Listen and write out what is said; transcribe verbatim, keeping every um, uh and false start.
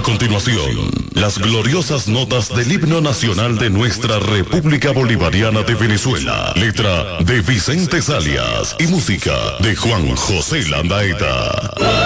A continuación, las gloriosas notas del himno nacional de nuestra República Bolivariana de Venezuela. Letra de Vicente Salias y música de Juan José Landaeta.